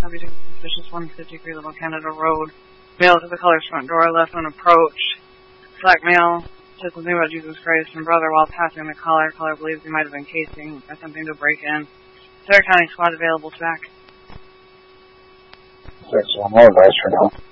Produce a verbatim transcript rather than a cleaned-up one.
copy to suspicious one fifty-three Little Canada Road. Mail to the Colors front door, left when approached. Black male said something about Jesus Christ and brother while passing the caller. Caller believes he might have been casing attempting to break in. Center County squad available to back. six one, no advice for now.